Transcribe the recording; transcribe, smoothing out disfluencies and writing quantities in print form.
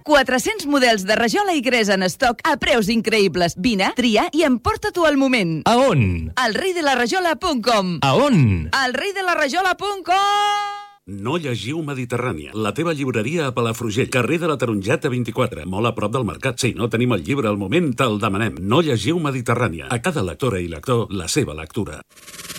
400 models de rajola i gres en estoc a preus increïbles. Vine, tria i emporta-t'ho al moment. A on? elreidelaраjola.com. A on? elreidelaраjola.com. No llegiu Mediterrània, la teva llibreria a Palafrugell, carrer de la Tarongeta 24, molt a prop del mercat. Si no tenim el llibre al moment, te'l demanem. No llegiu Mediterrània. A cada lectora i lector, la seva lectura.